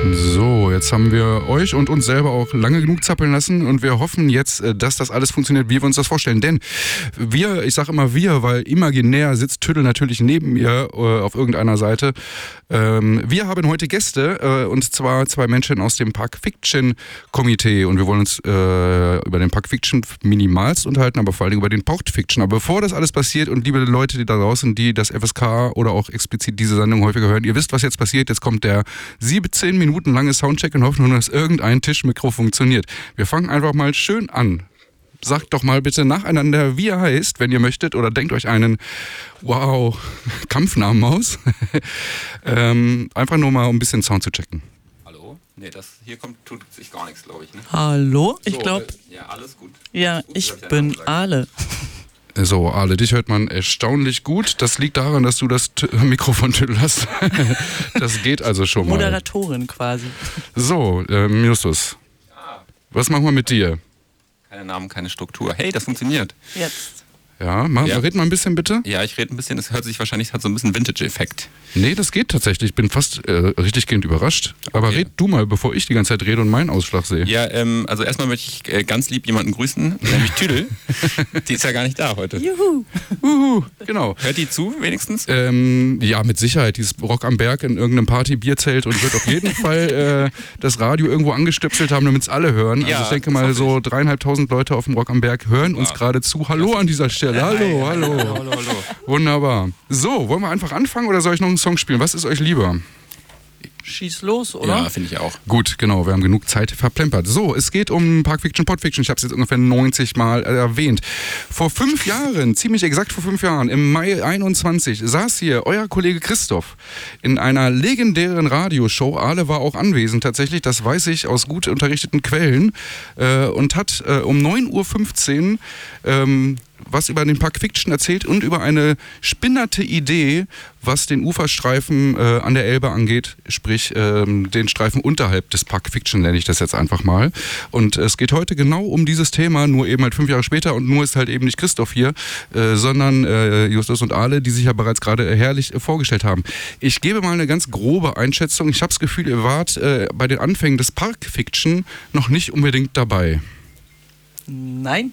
So, jetzt haben wir euch und uns selber auch lange genug zappeln lassen und wir hoffen jetzt, dass das alles funktioniert, wie wir uns das vorstellen. Denn wir, ich sage immer wir, weil imaginär sitzt Tüdel natürlich neben mir auf irgendeiner Seite. Wir haben heute Gäste und zwar zwei Menschen aus dem Pulp Fiction Komitee und wir wollen uns über den Pulp Fiction minimalst unterhalten, aber vor allem über den Pulp Fiction. Aber bevor das alles passiert und liebe Leute, die da draußen, die das FSK oder auch explizit diese Sendung häufiger hören, ihr wisst, was jetzt passiert. Jetzt kommt der 17 Minuten lange Soundcheck in Hoffnung, dass irgendein Tischmikro funktioniert. Wir fangen einfach mal schön an. Sagt doch mal bitte nacheinander, wie ihr heißt, wenn ihr möchtet, oder denkt euch einen, wow, Kampfnamen aus. Einfach nur mal, um ein bisschen Sound zu checken. Hallo? Nee, hier tut sich gar nichts, glaube ich. Ne? Hallo? Ich glaube... Ja, alles gut. Ja, ich bin Ale. So, Ale, dich hört man erstaunlich gut. Das liegt daran, dass du das Mikrofon-Tüdel hast. Das geht also schon mal. Moderatorin quasi. So, Justus, was machen wir mit dir? Keine Namen, keine Struktur. Hey, das funktioniert. Jetzt. Ja, red mal ein bisschen bitte. Ja, ich rede ein bisschen, es hört sich wahrscheinlich, hat so ein bisschen Vintage-Effekt. Nee, das geht tatsächlich. Ich bin fast richtiggehend überrascht. Aber red du mal, bevor ich die ganze Zeit rede und meinen Ausschlag sehe. Ja, also erstmal möchte ich ganz lieb jemanden grüßen, nämlich Tüdel. Die ist ja gar nicht da heute. Juhu. Genau. Hört die zu, wenigstens? Ja, mit Sicherheit. Dieses Rock am Berg in irgendeinem Party-Bierzelt und wird auf jeden Fall das Radio irgendwo angestöpselt haben, damit es alle hören. Also ich denke mal, so 3.500 Leute auf dem Rock am Berg hören uns gerade zu. Hallo an dieser Stelle. Hallo. Wunderbar. So, wollen wir einfach anfangen oder soll ich noch einen Song spielen? Was ist euch lieber? Schieß los, oder? Ja, finde ich auch. Gut, genau, wir haben genug Zeit verplempert. So, es geht um Pulp Fiction, Pod Fiction. Ich habe es jetzt ungefähr 90 Mal erwähnt. Vor 5 Jahren, ziemlich exakt vor 5 Jahren, im Mai 21, saß hier euer Kollege Christoph in einer legendären Radioshow. Ale war auch anwesend tatsächlich, das weiß ich aus gut unterrichteten Quellen. Und hat um 9.15 Uhr was über den Pulp Fiction erzählt und über eine spinnerte Idee, was den Uferstreifen an der Elbe angeht, sprich den Streifen unterhalb des Pulp Fiction, nenne ich das jetzt einfach mal. Und es geht heute genau um dieses Thema, nur eben halt 5 Jahre später und nur ist halt eben nicht Christoph hier, sondern Justus und Ale, die sich ja bereits gerade herrlich vorgestellt haben. Ich gebe mal eine ganz grobe Einschätzung. Ich habe das Gefühl, ihr wart bei den Anfängen des Pulp Fiction noch nicht unbedingt dabei. Nein.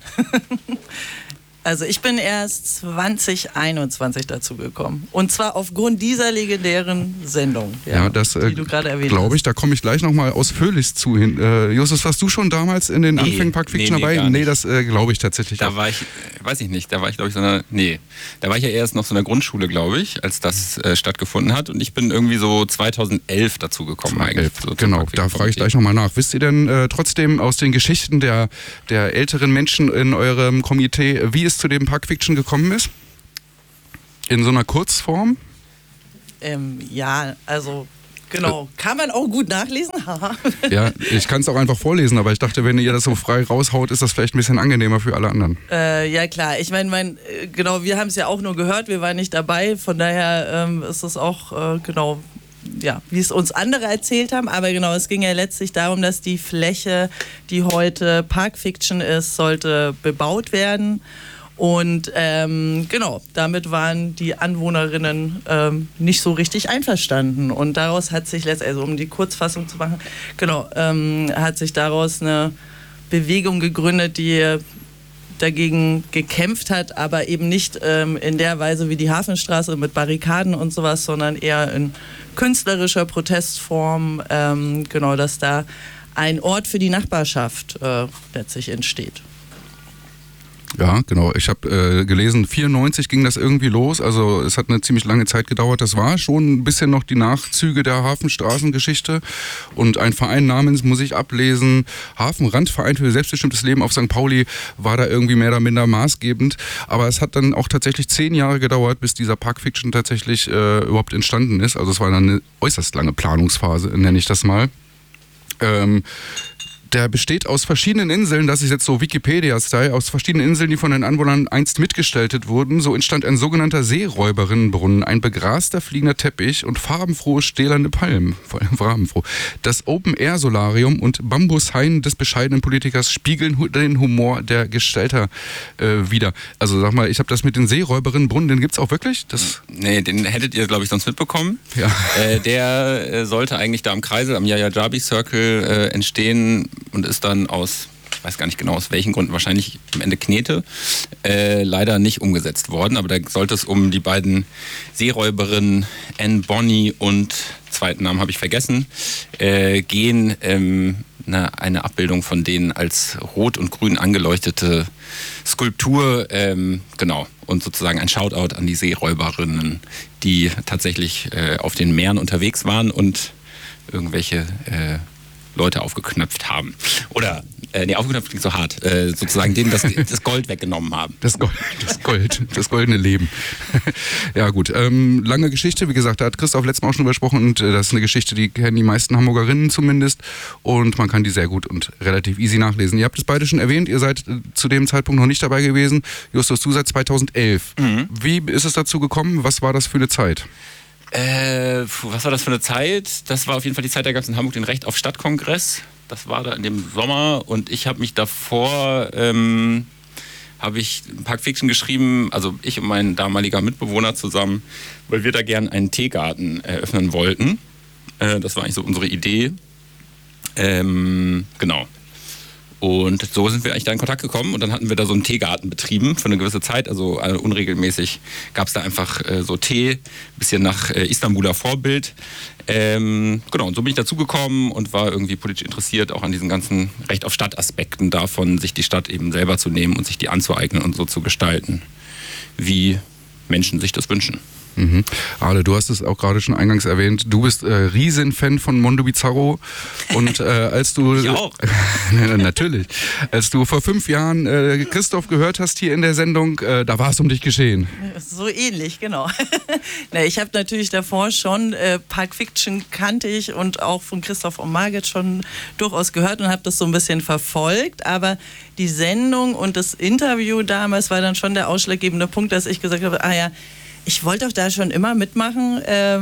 Also ich bin erst 2021 dazu gekommen. Und zwar aufgrund dieser legendären Sendung, die du gerade erwähnt hast. Glaube ich, da komme ich gleich nochmal ausführlich zu hin. Justus, warst du schon damals in den Anfängen Pulp Fiction dabei? Nee, das glaube ich tatsächlich da auch. War ich, weiß ich nicht, da war ich glaube ich da war ich ja erst noch so in der Grundschule, glaube ich, als das stattgefunden hat. Und ich bin irgendwie so 2011 dazu gekommen eigentlich. So genau, da frage ich gleich nochmal nach. Wisst ihr denn trotzdem aus den Geschichten der älteren Menschen in eurem Komitee, wie es zu dem Pulp Fiction gekommen ist? In so einer Kurzform? Ja, also genau. Kann man auch gut nachlesen? Ja, ich kann es auch einfach vorlesen, aber ich dachte, wenn ihr das so frei raushaut, ist das vielleicht ein bisschen angenehmer für alle anderen. Ja klar, ich meine, genau, wir haben es ja auch nur gehört, wir waren nicht dabei, von daher ist es auch, genau, ja, wie es uns andere erzählt haben, aber genau, es ging ja letztlich darum, dass die Fläche, die heute Pulp Fiction ist, sollte bebaut werden. Und genau, damit waren die Anwohnerinnen nicht so richtig einverstanden. Und daraus hat sich letztendlich, also um die Kurzfassung zu machen, genau, hat sich daraus eine Bewegung gegründet, die dagegen gekämpft hat, aber eben nicht in der Weise wie die Hafenstraße mit Barrikaden und sowas, sondern eher in künstlerischer Protestform, genau, dass da ein Ort für die Nachbarschaft letztlich entsteht. Ja, genau. Ich habe gelesen, 94 ging das irgendwie los. Also es hat eine ziemlich lange Zeit gedauert. Das war schon ein bisschen noch die Nachzüge der Hafenstraßengeschichte. Und ein Verein namens, muss ich ablesen, Hafenrandverein für selbstbestimmtes Leben auf St. Pauli war da irgendwie mehr oder minder maßgebend. Aber es hat dann auch tatsächlich 10 Jahre gedauert, bis dieser Pulp Fiction tatsächlich überhaupt entstanden ist. Also es war dann eine äußerst lange Planungsphase, nenne ich das mal. Der besteht aus verschiedenen Inseln, das ist jetzt so Wikipedia-Style, aus verschiedenen Inseln, die von den Anwohnern einst mitgestaltet wurden. So entstand ein sogenannter Seeräuberinnenbrunnen, ein begraster fliegender Teppich und farbenfrohe stählerne Palmen, vor allem farbenfroh. Das Open-Air-Solarium und Bambushain des bescheidenen Politikers spiegeln den Humor der Gestalter wider. Also sag mal, ich habe das mit den Seeräuberinnenbrunnen, den gibt's auch wirklich? Nee, den hättet ihr, glaube ich, sonst mitbekommen. Ja. Der sollte eigentlich da am Kreisel, am Yaya Jabi Circle entstehen und ist dann aus, ich weiß gar nicht genau aus welchen Gründen, wahrscheinlich am Ende Knete, leider nicht umgesetzt worden. Aber da sollte es um die beiden Seeräuberinnen Anne Bonny und, zweiten Namen habe ich vergessen, gehen. Eine Abbildung von denen als rot und grün angeleuchtete Skulptur, genau. Und sozusagen ein Shoutout an die Seeräuberinnen, die tatsächlich auf den Meeren unterwegs waren und irgendwelche Leute aufgeknöpft haben. Oder, aufgeknöpft klingt so hart, sozusagen denen das Gold weggenommen haben. Das goldene Leben. Ja gut, lange Geschichte, wie gesagt, da hat Christoph letztes Mal auch schon gesprochen und das ist eine Geschichte, die kennen die meisten Hamburgerinnen zumindest und man kann die sehr gut und relativ easy nachlesen. Ihr habt es beide schon erwähnt, ihr seid zu dem Zeitpunkt noch nicht dabei gewesen. Justus, du seit 2011. Wie ist es dazu gekommen? Was war das für eine Zeit? Was war das für eine Zeit? Das war auf jeden Fall die Zeit, da gab es in Hamburg den Recht auf Stadtkongress. Das war da in dem Sommer und ich habe mich davor, habe ich Pulp Fiction geschrieben, also ich und mein damaliger Mitbewohner zusammen, weil wir da gern einen Teegarten eröffnen wollten. Das war eigentlich so unsere Idee. Genau. Und so sind wir eigentlich da in Kontakt gekommen und dann hatten wir da so einen Teegarten betrieben für eine gewisse Zeit, also unregelmäßig gab es da einfach so Tee, bisschen nach Istanbuler Vorbild. Genau, und so bin ich dazugekommen und war irgendwie politisch interessiert, auch an diesen ganzen Recht auf Stadt-Aspekten davon, sich die Stadt eben selber zu nehmen und sich die anzueignen und so zu gestalten, wie Menschen sich das wünschen. Mhm. Ale, du hast es auch gerade schon eingangs erwähnt, du bist Riesenfan von Mondo Bizarro und als du... Ich auch. Natürlich. Als du vor 5 Jahren Christoph gehört hast hier in der Sendung, da war es um dich geschehen. So ähnlich, genau. Ich habe natürlich davor schon Pulp Fiction kannte ich und auch von Christoph und Margit schon durchaus gehört und habe das so ein bisschen verfolgt, aber die Sendung und das Interview damals war dann schon der ausschlaggebende Punkt, dass ich gesagt habe, ich wollte doch da schon immer mitmachen.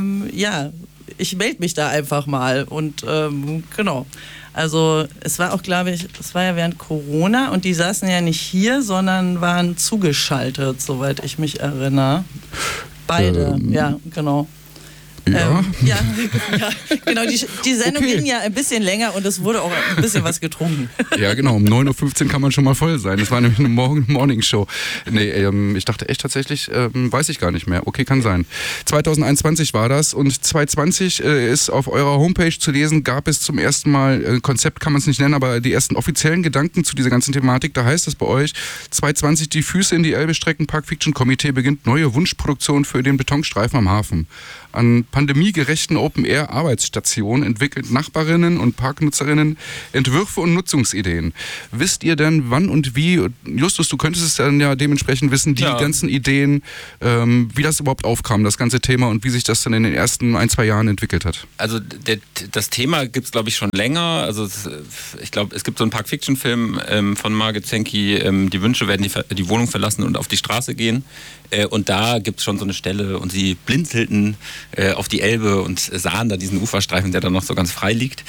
Ich melde mich da einfach mal. Und genau. Also es war auch, glaube ich, es war ja während Corona und die saßen ja nicht hier, sondern waren zugeschaltet, soweit ich mich erinnere. Beide, ja, genau. Ja. Genau. Die Sendung ging ja ein bisschen länger und es wurde auch ein bisschen was getrunken. Ja, genau. Um 9.15 Uhr kann man schon mal voll sein. Das war nämlich eine Morning-Show. Nee, ich dachte echt tatsächlich, weiß ich gar nicht mehr. Okay, kann sein. 2021 war das und 2020 ist auf eurer Homepage zu lesen, gab es zum ersten Mal, Konzept kann man es nicht nennen, aber die ersten offiziellen Gedanken zu dieser ganzen Thematik. Da heißt es bei euch, 2020 die Füße in die Elbe strecken, Pulp Fiction Komitee beginnt neue Wunschproduktion für den Betonstreifen am Hafen. An pandemiegerechten Open-Air-Arbeitsstationen entwickelt Nachbarinnen und Parknutzerinnen Entwürfe und Nutzungsideen. Wisst ihr denn, wann und wie, Justus, du könntest es dann ja dementsprechend wissen, die ganzen Ideen, wie das überhaupt aufkam, das ganze Thema und wie sich das dann in den ersten 1-2 Jahren entwickelt hat? Also das Thema gibt es, glaube ich, schon länger. Also ich glaube, es gibt so einen Pulp-Fiction-Film von Margit Zenki, die Wünsche werden die Wohnung verlassen und auf die Straße gehen. Und da gibt es schon so eine Stelle und sie blinzelten auf die Elbe und sahen da diesen Uferstreifen, der dann noch so ganz frei liegt.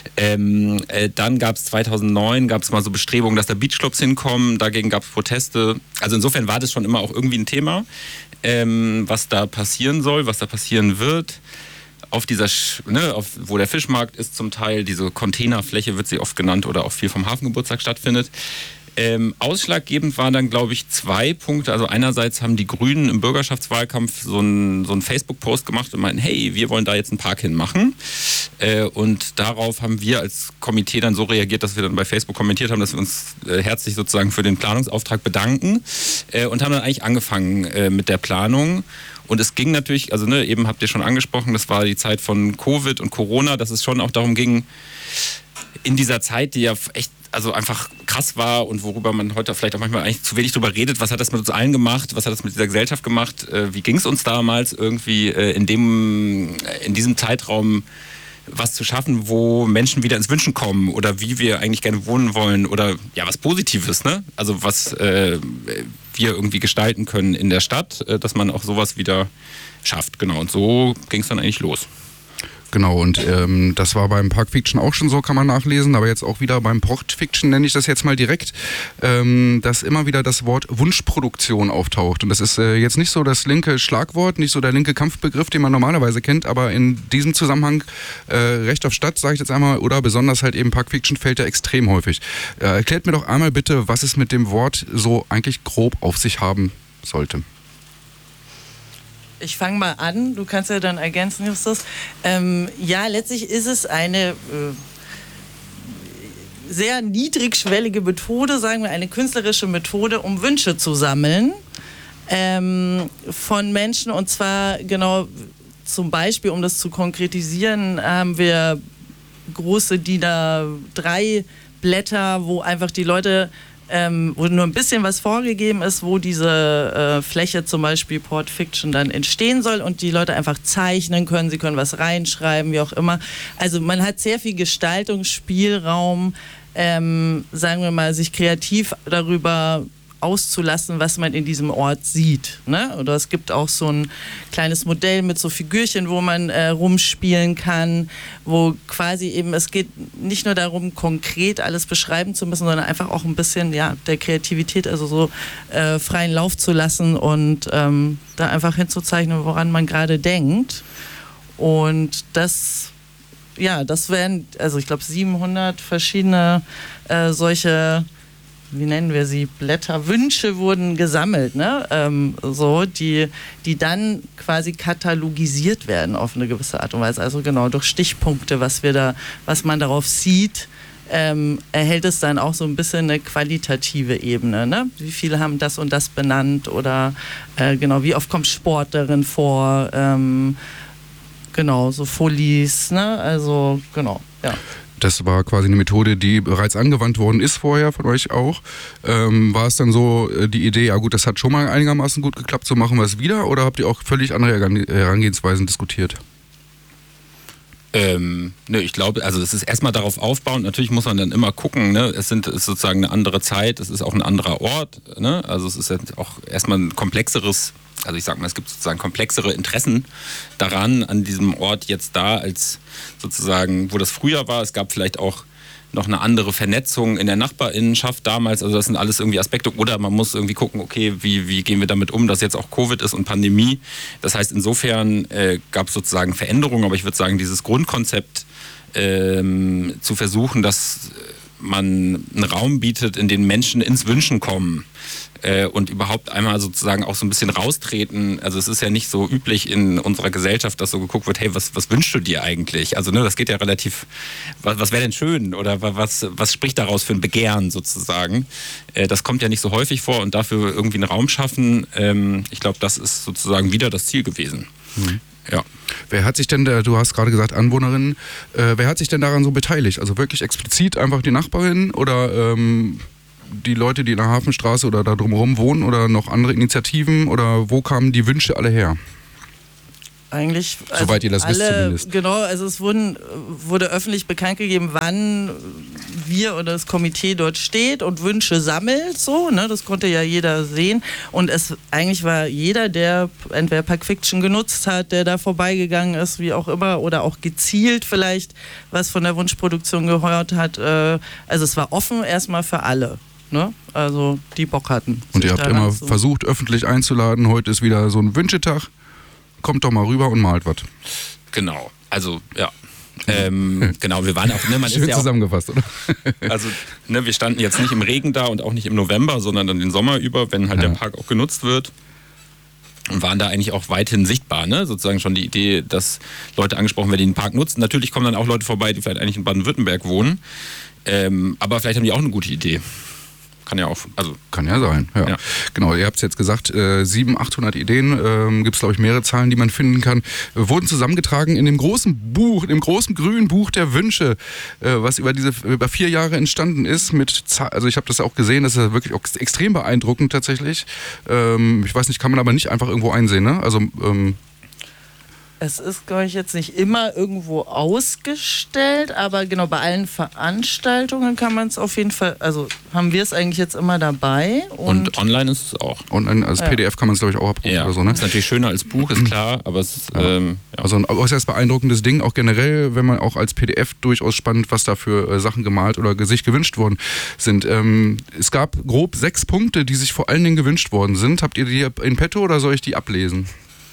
Dann gab es 2009 mal so Bestrebungen, dass da Beachclubs hinkommen. Dagegen gab es Proteste. Also insofern war das schon immer auch irgendwie ein Thema, was da passieren soll, was da passieren wird. Auf dieser, wo der Fischmarkt ist zum Teil, diese Containerfläche wird sie oft genannt oder auch viel vom Hafengeburtstag stattfindet. Ausschlaggebend waren dann, glaube ich, 2 Punkte. Also einerseits haben die Grünen im Bürgerschaftswahlkampf so einen Facebook-Post gemacht und meinten, hey, wir wollen da jetzt einen Park hinmachen. Und darauf haben wir als Komitee dann so reagiert, dass wir dann bei Facebook kommentiert haben, dass wir uns herzlich sozusagen für den Planungsauftrag bedanken und haben dann eigentlich angefangen mit der Planung. Und es ging natürlich, also eben habt ihr schon angesprochen, das war die Zeit von Covid und Corona, dass es schon auch darum ging, in dieser Zeit, die ja echt also einfach krass war und worüber man heute vielleicht auch manchmal eigentlich zu wenig drüber redet, was hat das mit uns allen gemacht, was hat das mit dieser Gesellschaft gemacht, wie ging es uns damals irgendwie in diesem Zeitraum was zu schaffen, wo Menschen wieder ins Wünschen kommen oder wie wir eigentlich gerne wohnen wollen oder ja, was Positives, ne? Also was wir irgendwie gestalten können in der Stadt, dass man auch sowas wieder schafft, genau. Und so ging es dann eigentlich los. Genau, und das war beim Park Fiction auch schon so, kann man nachlesen, aber jetzt auch wieder beim Port Fiction, nenne ich das jetzt mal direkt, dass immer wieder das Wort Wunschproduktion auftaucht. Und das ist jetzt nicht so das linke Schlagwort, nicht so der linke Kampfbegriff, den man normalerweise kennt, aber in diesem Zusammenhang Recht auf Stadt, sage ich jetzt einmal, oder besonders halt eben Park Fiction fällt ja extrem häufig. Erklärt mir doch einmal bitte, was es mit dem Wort so eigentlich grob auf sich haben sollte. Ich fange mal an, du kannst ja dann ergänzen, Justus. Ja, letztlich ist es eine sehr niedrigschwellige Methode, sagen wir eine künstlerische Methode, um Wünsche zu sammeln von Menschen. Und zwar genau zum Beispiel, um das zu konkretisieren, haben wir große DIN A3 Blätter, wo einfach die Leute wo nur ein bisschen was vorgegeben ist, wo diese Fläche zum Beispiel Port Fiction dann entstehen soll und die Leute einfach zeichnen können, sie können was reinschreiben, wie auch immer. Also man hat sehr viel Gestaltungsspielraum, sagen wir mal, sich kreativ darüber auszulassen, was man in diesem Ort sieht. Ne? Oder es gibt auch so ein kleines Modell mit so Figürchen, wo man rumspielen kann, wo quasi eben, es geht nicht nur darum, konkret alles beschreiben zu müssen, sondern einfach auch ein bisschen der Kreativität, also so freien Lauf zu lassen und da einfach hinzuzeichnen, woran man gerade denkt. Und das wären, also ich glaube 700 verschiedene solche, wie nennen wir sie, Blätterwünsche wurden gesammelt, ne? Die dann quasi katalogisiert werden auf eine gewisse Art und Weise. Also genau durch Stichpunkte, was man darauf sieht, erhält es dann auch so ein bisschen eine qualitative Ebene. Ne? Wie viele haben das und das benannt oder genau, wie oft kommt Sport darin vor? Genau, so Folies, ne? Also genau, ja. Das war quasi eine Methode, die bereits angewandt worden ist vorher von euch auch. War es dann so die Idee, ja gut, das hat schon mal einigermaßen gut geklappt, so machen wir es wieder? Oder habt ihr auch völlig andere Herangehensweisen diskutiert? Ich glaube, also es ist erstmal darauf aufbauend. Natürlich muss man dann immer gucken, ne? Es ist sozusagen eine andere Zeit, es ist auch ein anderer Ort, ne? Also es ist ja auch erstmal ein komplexeres, also ich sag mal, es gibt sozusagen komplexere Interessen daran, an diesem Ort jetzt da, als sozusagen, wo das früher war. Es gab vielleicht auch noch eine andere Vernetzung in der Nachbarinnenschaft damals. Also das sind alles irgendwie Aspekte. Oder man muss irgendwie gucken, okay, wie gehen wir damit um, dass jetzt auch Covid ist und Pandemie. Das heißt, insofern gab es sozusagen Veränderungen. Aber ich würde sagen, dieses Grundkonzept zu versuchen, dass man einen Raum bietet, in den Menschen ins Wünschen kommen und überhaupt einmal sozusagen auch so ein bisschen raustreten. Also es ist ja nicht so üblich in unserer Gesellschaft, dass so geguckt wird, hey, was wünschst du dir eigentlich? Also ne, das geht ja relativ, was wäre denn schön oder was spricht daraus für ein Begehren sozusagen? Das kommt ja nicht so häufig vor und dafür irgendwie einen Raum schaffen, ich glaube, das ist sozusagen wieder das Ziel gewesen. Mhm. Ja. Wer hat sich denn, du hast gerade gesagt Anwohnerinnen, wer hat sich denn daran so beteiligt? Also wirklich explizit einfach die Nachbarin oder die Leute, die in der Hafenstraße oder da drumherum wohnen oder noch andere Initiativen oder wo kamen die Wünsche alle her? Eigentlich, soweit ihr das wisst zumindest. Genau, also es wurde öffentlich bekannt gegeben, wann wir oder das Komitee dort steht und Wünsche sammelt, so, ne, das konnte ja jeder sehen und eigentlich war jeder, der entweder Park Fiction genutzt hat, der da vorbeigegangen ist, wie auch immer, oder auch gezielt vielleicht was von der Wunschproduktion gehört hat, also es war offen erstmal für alle. Ne? Also die Bock hatten. Und ihr habt immer versucht, öffentlich einzuladen, heute ist wieder so ein Wünschetag. Kommt doch mal rüber und malt was. Genau, also ja. Genau, wir waren auch, ne, man schön ist ja zusammengefasst, oder? Also, ne, wir standen jetzt nicht im Regen da und auch nicht im November, sondern dann den Sommer über, wenn halt der Park auch genutzt wird. Und waren da eigentlich auch weithin sichtbar, ne? Sozusagen schon die Idee, dass Leute angesprochen werden, die den Park nutzen. Natürlich kommen dann auch Leute vorbei, die vielleicht eigentlich in Baden-Württemberg wohnen. Aber vielleicht haben die auch eine gute Idee. Kann ja auch, also kann ja sein, ja. Genau, ihr habt es jetzt gesagt, 700, 800 Ideen, gibt es glaube ich mehrere Zahlen, die man finden kann, wurden zusammengetragen in dem großen Buch, im großen grünen Buch der Wünsche, was über 4 Jahre entstanden ist, also ich habe das auch gesehen, das ist wirklich auch extrem beeindruckend tatsächlich. Ich weiß nicht, kann man aber nicht einfach irgendwo einsehen, ne? Also Es ist, glaube ich, jetzt nicht immer irgendwo ausgestellt, aber genau bei allen Veranstaltungen kann man es auf jeden Fall, also haben wir es eigentlich jetzt immer dabei. Und online ist es auch. Und als PDF kann man es, glaube ich, auch abrufen oder so, ne? Ist natürlich schöner als Buch, ist klar, aber es ist, Also ein äußerst beeindruckendes Ding, auch generell, wenn man auch als PDF durchaus spannend, was da für Sachen gemalt oder sich gewünscht worden sind. Es gab grob 6 Punkte, die sich vor allen Dingen gewünscht worden sind. Habt ihr die in petto oder soll ich die ablesen?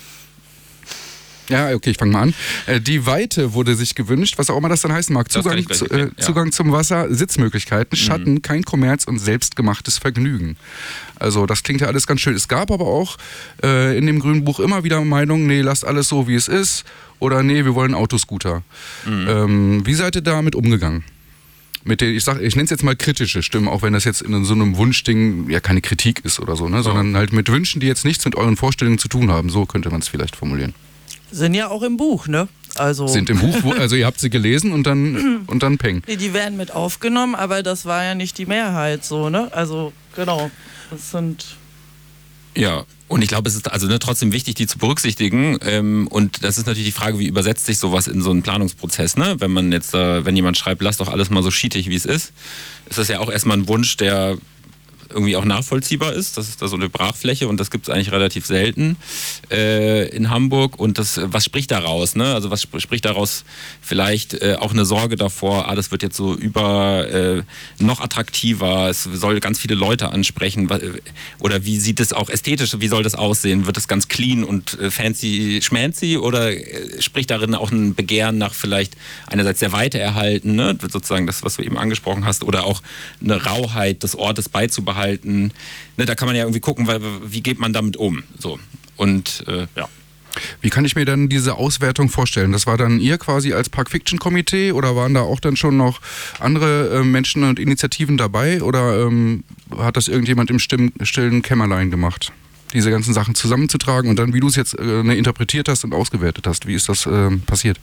Ja, okay, ich fange mal an. Die Weite wurde sich gewünscht, was auch immer das dann heißen mag. Zugang zum Wasser, Sitzmöglichkeiten, Schatten, kein Kommerz und selbstgemachtes Vergnügen. Also das klingt ja alles ganz schön. Es gab aber auch in dem grünen Buch immer wieder Meinungen, nee, lasst alles so, wie es ist. Oder nee, wir wollen Autoscooter. Wie seid ihr damit umgegangen? Mit den, ich nenne es jetzt mal kritische Stimmen, auch wenn das jetzt in so einem Wunschding ja keine Kritik ist oder so, ne? Sondern halt mit Wünschen, die jetzt nichts mit euren Vorstellungen zu tun haben. So könnte man es vielleicht formulieren. Sind ja auch im Buch, ne? Also sind im Buch, also ihr habt sie gelesen und dann peng. Die werden mit aufgenommen, aber das war ja nicht die Mehrheit so, ne? Also genau, das sind... Ja, und ich glaube, es ist also trotzdem wichtig, die zu berücksichtigen. Und das ist natürlich die Frage, wie übersetzt sich sowas in so einen Planungsprozess, ne? Wenn man jetzt, wenn jemand schreibt, lass doch alles mal so schietig, wie es ist das ja auch erstmal ein Wunsch, der irgendwie auch nachvollziehbar ist. Das ist da so eine Brachfläche und das gibt es eigentlich relativ selten in Hamburg. Und was spricht daraus? Ne? Also was spricht daraus vielleicht auch eine Sorge davor, das wird jetzt so noch attraktiver, es soll ganz viele Leute ansprechen. Oder wie sieht es auch ästhetisch, wie soll das aussehen? Wird es ganz clean und fancy schmancy oder spricht darin auch ein Begehren nach vielleicht einerseits der Weite erhalten, ne? Sozusagen das, was du eben angesprochen hast, oder auch eine Rauheit des Ortes beizubehalten. Ne, da kann man ja irgendwie gucken, wie geht man damit um. So. Und ja. Wie kann ich mir dann diese Auswertung vorstellen? Das war dann ihr quasi als Park Fiction Komitee oder waren da auch dann schon noch andere Menschen und Initiativen dabei oder hat das irgendjemand im stillen Kämmerlein gemacht? Diese ganzen Sachen zusammenzutragen und dann, wie du es jetzt interpretiert hast und ausgewertet hast, wie ist das passiert?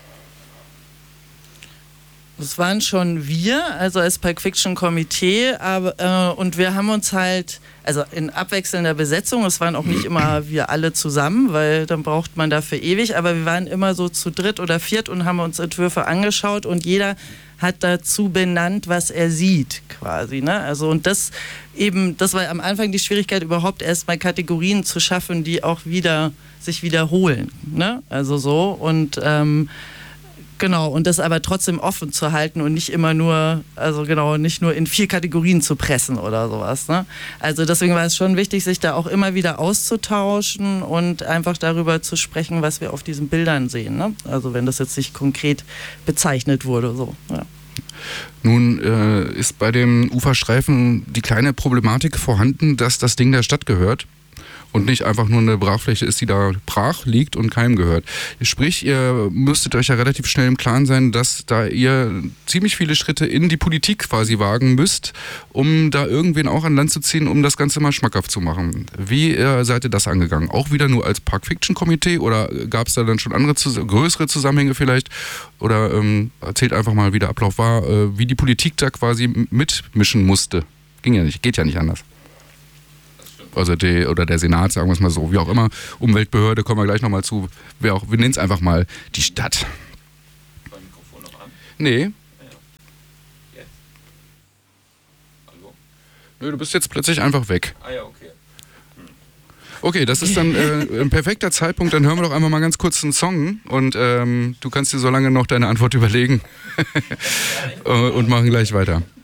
Das waren schon wir, also als Park Fiction Komitee, und wir haben uns halt, also in abwechselnder Besetzung, es waren auch nicht immer wir alle zusammen, weil dann braucht man dafür ewig, aber wir waren immer so zu dritt oder viert und haben uns Entwürfe angeschaut und jeder hat dazu benannt, was er sieht, quasi, ne? Also und das war am Anfang die Schwierigkeit, überhaupt erstmal Kategorien zu schaffen, die auch sich wiederholen, ne? Also so und genau, und das aber trotzdem offen zu halten und nicht immer nur, also genau, nicht nur in 4 Kategorien zu pressen oder sowas, ne? Also deswegen war es schon wichtig, sich da auch immer wieder auszutauschen und einfach darüber zu sprechen, was wir auf diesen Bildern sehen, ne? Also wenn das jetzt nicht konkret bezeichnet wurde, so, ja. Nun ist bei dem Uferstreifen die kleine Problematik vorhanden, dass das Ding der Stadt gehört. Und nicht einfach nur eine Brachfläche ist, die da brach liegt und keinem gehört. Sprich, ihr müsstet euch ja relativ schnell im Klaren sein, dass da ihr ziemlich viele Schritte in die Politik quasi wagen müsst, um da irgendwen auch an Land zu ziehen, um das Ganze mal schmackhaft zu machen. Wie seid ihr das angegangen? Auch wieder nur als Park Fiction Komitee oder gab es da dann schon andere, größere Zusammenhänge vielleicht? Oder erzählt einfach mal, wie der Ablauf war, wie die Politik da quasi mitmischen musste. Ging ja nicht, geht ja nicht anders. Also der Senat, sagen wir es mal so, wie auch immer, Umweltbehörde, kommen wir gleich nochmal zu, wir nennen es einfach mal die Stadt. Ist mein Mikrofon noch an? Nee. Ja. Jetzt. Hallo? Nö, du bist jetzt plötzlich einfach weg. Ah ja, okay. Okay, das ist dann ein perfekter Zeitpunkt, dann hören wir doch einmal mal ganz kurz einen Song und du kannst dir so lange noch deine Antwort überlegen und machen gleich weiter.